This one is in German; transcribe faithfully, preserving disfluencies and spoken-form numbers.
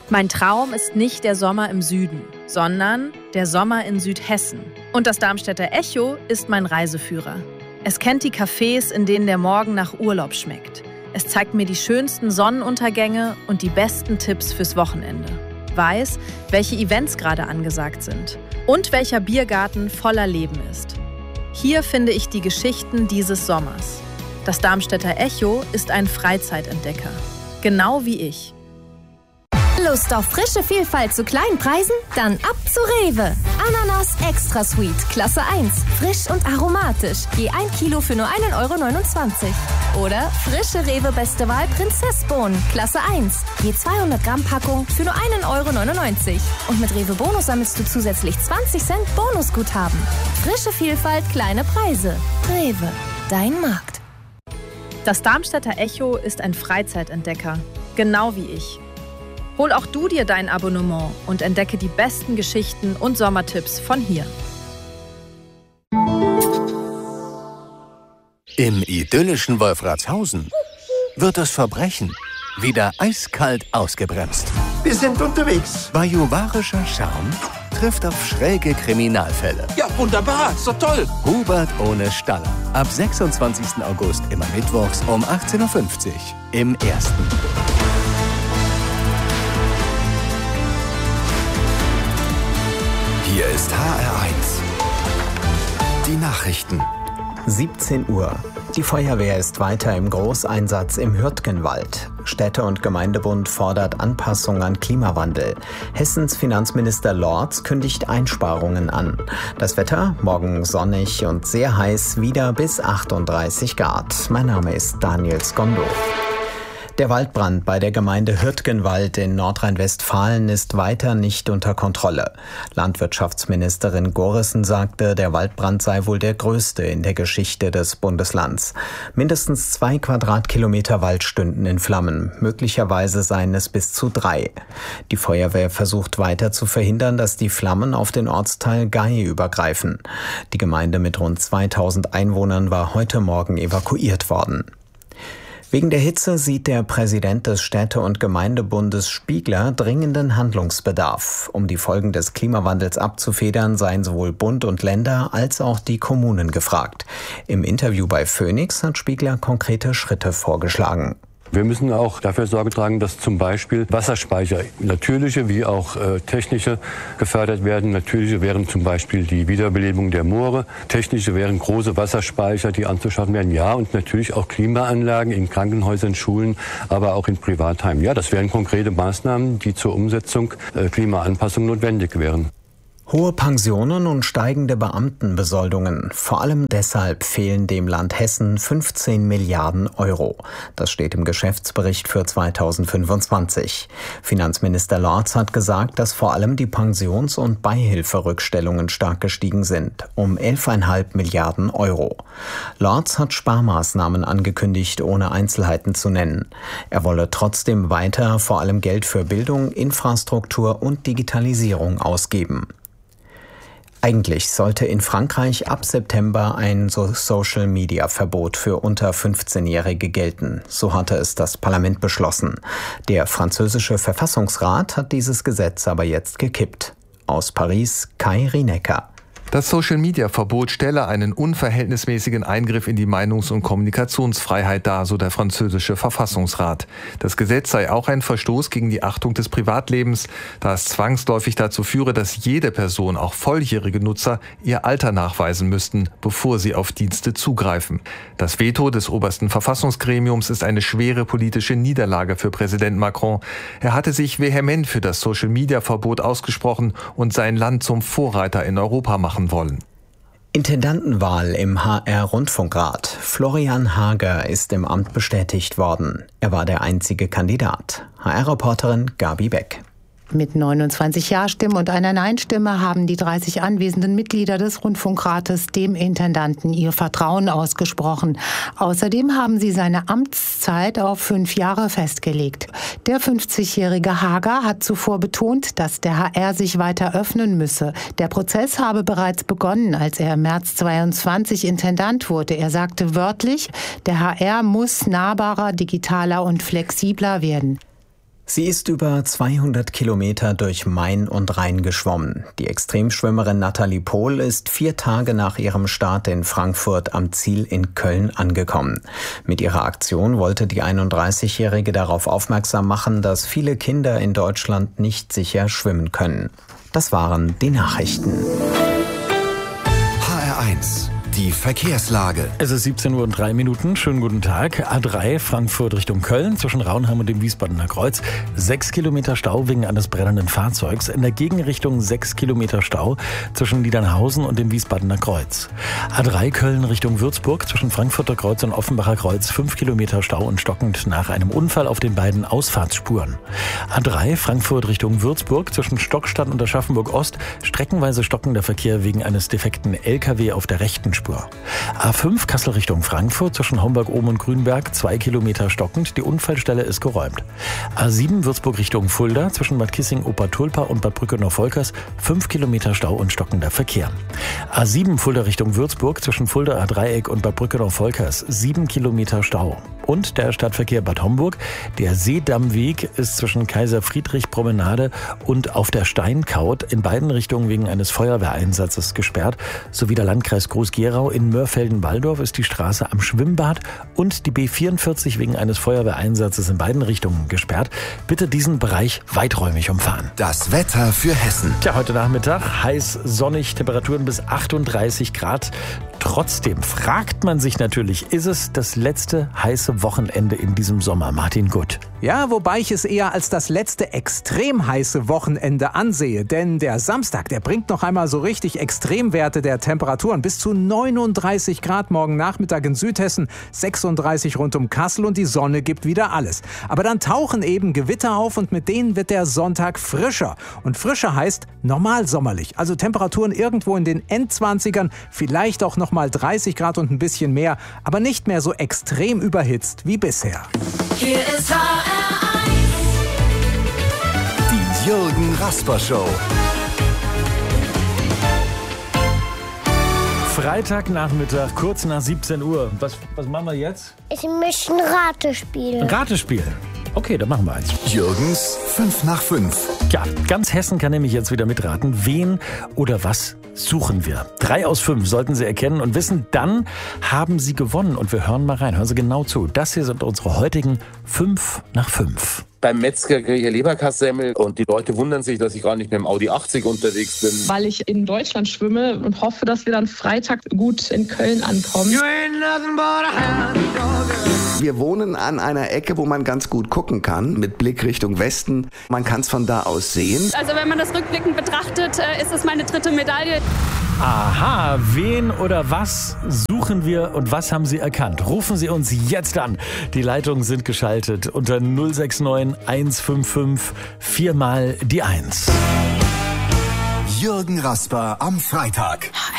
Mein Traum ist nicht der Sommer im Süden, sondern der Sommer in Südhessen. Und das Darmstädter Echo ist mein Reiseführer. Es kennt die Cafés, in denen der Morgen nach Urlaub schmeckt. Es zeigt mir die schönsten Sonnenuntergänge und die besten Tipps fürs Wochenende. Weiß, welche Events gerade angesagt sind und welcher Biergarten voller Leben ist. Hier finde ich die Geschichten dieses Sommers. Das Darmstädter Echo ist ein Freizeitentdecker. Genau wie ich. Lust auf frische Vielfalt zu kleinen Preisen? Dann ab zu Rewe. Ananas Extra Sweet, Klasse eins. Frisch und aromatisch. Je ein Kilo für nur ein Euro neunundzwanzig. Oder frische Rewe Beste Wahl Prinzessbohnen, Klasse eins. Je zweihundert Gramm Packung für nur ein Euro neunundneunzig. Und mit Rewe Bonus sammelst du zusätzlich zwanzig Cent Bonusguthaben. Frische Vielfalt, kleine Preise. Rewe, dein Markt. Das Darmstädter Echo ist ein Freizeitentdecker. Genau wie ich. Hol auch du dir dein Abonnement und entdecke die besten Geschichten und Sommertipps von hier. Im idyllischen Wolfratshausen wird das Verbrechen wieder eiskalt ausgebremst. Wir sind unterwegs. Bajuwarischer Charme trifft auf schräge Kriminalfälle. Ja, wunderbar, so toll. Hubert ohne Staller. Ab sechsundzwanzigsten August immer mittwochs um achtzehn Uhr fünfzig im Ersten. Hier ist H R eins. Die Nachrichten. siebzehn Uhr. Die Feuerwehr ist weiter im Großeinsatz im Hürtgenwald. Städte- und Gemeindebund fordert Anpassung an Klimawandel. Hessens Finanzminister Lorz kündigt Einsparungen an. Das Wetter, morgen sonnig und sehr heiß, wieder bis achtunddreißig Grad. Mein Name ist Daniel Skondo. Der Waldbrand bei der Gemeinde Hürtgenwald in Nordrhein-Westfalen ist weiter nicht unter Kontrolle. Landwirtschaftsministerin Gorissen sagte, der Waldbrand sei wohl der größte in der Geschichte des Bundeslands. Mindestens zwei Quadratkilometer Wald stünden in Flammen. Möglicherweise seien es bis zu drei. Die Feuerwehr versucht weiter zu verhindern, dass die Flammen auf den Ortsteil Gey übergreifen. Die Gemeinde mit rund zweitausend Einwohnern war heute Morgen evakuiert worden. Wegen der Hitze sieht der Präsident des Städte- und Gemeindebundes Spiegler dringenden Handlungsbedarf. Um die Folgen des Klimawandels abzufedern, seien sowohl Bund und Länder als auch die Kommunen gefragt. Im Interview bei Phoenix hat Spiegler konkrete Schritte vorgeschlagen. Wir müssen auch dafür Sorge tragen, dass zum Beispiel Wasserspeicher, natürliche wie auch äh, technische, gefördert werden. Natürliche wären zum Beispiel die Wiederbelebung der Moore. Technische wären große Wasserspeicher, die anzuschaffen werden. Ja, und natürlich auch Klimaanlagen in Krankenhäusern, Schulen, aber auch in Privatheimen. Ja, das wären konkrete Maßnahmen, die zur Umsetzung äh, Klimaanpassung notwendig wären. Hohe Pensionen und steigende Beamtenbesoldungen. Vor allem deshalb fehlen dem Land Hessen fünfzehn Milliarden Euro. Das steht im Geschäftsbericht für zweitausendfünfundzwanzig. Finanzminister Lorz hat gesagt, dass vor allem die Pensions- und Beihilferückstellungen stark gestiegen sind, um elf Komma fünf Milliarden Euro. Lorz hat Sparmaßnahmen angekündigt, ohne Einzelheiten zu nennen. Er wolle trotzdem weiter vor allem Geld für Bildung, Infrastruktur und Digitalisierung ausgeben. Eigentlich sollte in Frankreich ab September ein Social-Media-Verbot für unter fünfzehnjährige gelten. So hatte es das Parlament beschlossen. Der französische Verfassungsrat hat dieses Gesetz aber jetzt gekippt. Aus Paris, Kai Rinecker. Das Social-Media-Verbot stelle einen unverhältnismäßigen Eingriff in die Meinungs- und Kommunikationsfreiheit dar, so der französische Verfassungsrat. Das Gesetz sei auch ein Verstoß gegen die Achtung des Privatlebens, da es zwangsläufig dazu führe, dass jede Person, auch volljährige Nutzer, ihr Alter nachweisen müssten, bevor sie auf Dienste zugreifen. Das Veto des obersten Verfassungsgremiums ist eine schwere politische Niederlage für Präsident Macron. Er hatte sich vehement für das Social-Media-Verbot ausgesprochen und sein Land zum Vorreiter in Europa machen wollen. Intendantenwahl im H R-Rundfunkrat. Florian Hager ist im Amt bestätigt worden. Er war der einzige Kandidat. H R-Reporterin Gabi Beck. Mit neunundzwanzig Ja-Stimmen und einer Nein-Stimme haben die dreißig anwesenden Mitglieder des Rundfunkrates dem Intendanten ihr Vertrauen ausgesprochen. Außerdem haben sie seine Amtszeit auf fünf Jahre festgelegt. Der fünfzigjährige Hager hat zuvor betont, dass der H R sich weiter öffnen müsse. Der Prozess habe bereits begonnen, als er im März zweiundzwanzig Intendant wurde. Er sagte wörtlich, der H R muss nahbarer, digitaler und flexibler werden. Sie ist über zweihundert Kilometer durch Main und Rhein geschwommen. Die Extremschwimmerin Nathalie Pohl ist vier Tage nach ihrem Start in Frankfurt am Ziel in Köln angekommen. Mit ihrer Aktion wollte die einunddreißigjährige darauf aufmerksam machen, dass viele Kinder in Deutschland nicht sicher schwimmen können. Das waren die Nachrichten. H R eins. Die Verkehrslage. Es ist siebzehn Uhr und drei Minuten. Schönen guten Tag. A drei Frankfurt Richtung Köln zwischen Raunheim und dem Wiesbadener Kreuz. Sechs Kilometer Stau wegen eines brennenden Fahrzeugs. In der Gegenrichtung sechs Kilometer Stau zwischen Niedernhausen und dem Wiesbadener Kreuz. A drei Köln Richtung Würzburg zwischen Frankfurter Kreuz und Offenbacher Kreuz. Fünf Kilometer Stau und stockend nach einem Unfall auf den beiden Ausfahrtsspuren. A drei Frankfurt Richtung Würzburg zwischen Stockstadt und Aschaffenburg Ost. Streckenweise stockender Verkehr wegen eines defekten L K W auf der rechten Spur. A fünf Kassel Richtung Frankfurt zwischen Homberg-Ohm und Grünberg, zwei Kilometer stockend. Die Unfallstelle ist geräumt. A sieben Würzburg Richtung Fulda zwischen Bad Kissing-Obertulpa und Bad Brückenau-Volkers, fünf Kilometer Stau und stockender Verkehr. A sieben Fulda Richtung Würzburg zwischen Fulda-Dreieck und Bad Brückenau-Volkers, sieben Kilometer Stau. Und der Stadtverkehr Bad Homburg. Der Seedammweg ist zwischen Kaiser-Friedrich-Promenade und auf der Steinkaut in beiden Richtungen wegen eines Feuerwehreinsatzes gesperrt, sowie der Landkreis Groß-Gerau. In Mörfelden-Walldorf ist die Straße am Schwimmbad und die B vierundvierzig wegen eines Feuerwehreinsatzes in beiden Richtungen gesperrt. Bitte diesen Bereich weiträumig umfahren. Das Wetter für Hessen. Tja, heute Nachmittag heiß, sonnig, Temperaturen bis achtunddreißig Grad. Trotzdem fragt man sich natürlich, ist es das letzte heiße Wochenende in diesem Sommer? Martin Gutt. Ja, wobei ich es eher als das letzte extrem heiße Wochenende ansehe. Denn der Samstag, der bringt noch einmal so richtig Extremwerte der Temperaturen. Bis zu neununddreißig Grad morgen Nachmittag in Südhessen, sechsunddreißig rund um Kassel und die Sonne gibt wieder alles. Aber dann tauchen eben Gewitter auf und mit denen wird der Sonntag frischer. Und frischer heißt normal sommerlich. Also Temperaturen irgendwo in den Endzwanzigern, vielleicht auch noch mal dreißig Grad und ein bisschen mehr, aber nicht mehr so extrem überhitzt wie bisher. Hier ist H R eins. Die Jürgen Rasper Show. Freitagnachmittag, kurz nach siebzehn Uhr. Was, was machen wir jetzt? Ich möchte ein Ratespiel. Ein Ratespiel? Okay, dann machen wir eins. Jürgens fünf nach fünf. Ja, ganz Hessen kann nämlich jetzt wieder mitraten. Wen oder was suchen wir? Drei aus fünf sollten Sie erkennen und wissen, dann haben Sie gewonnen. Und wir hören mal rein, hören Sie genau zu. Das hier sind unsere heutigen fünf nach fünf. Beim Metzger kriege ich eine Leberkassemmel und die Leute wundern sich, dass ich gar nicht mit dem Audi achtzig unterwegs bin. Weil ich in Deutschland schwimme und hoffe, dass wir dann Freitag gut in Köln ankommen. Wir wohnen an einer Ecke, wo man ganz gut gucken kann, mit Blick Richtung Westen. Man kann es von da aus sehen. Also wenn man das rückblickend betrachtet, ist es meine dritte Medaille. Aha, wen oder was suchen wir und was haben Sie erkannt? Rufen Sie uns jetzt an. Die Leitungen sind geschaltet unter null sechs neun eins fünf fünf vier mal die eins. Jürgen Rasper am Freitag.